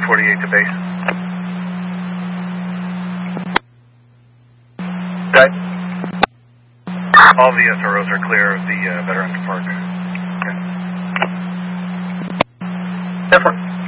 48 to base. Okay. All the SROs are clear of the Veterans Park. Okay. Different.